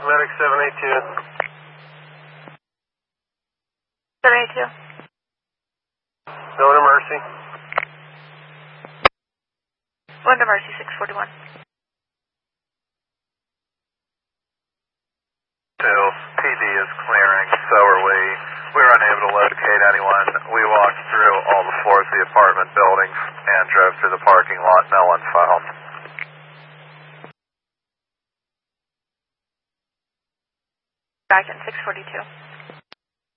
Medic 782. 782. Going to Mercy. Going to Mercy 641. PD is clearing, so are we. We were unable to locate anyone. We walked through all the floors of the apartment buildings and drove through the parking lot. No one found. Back in 642.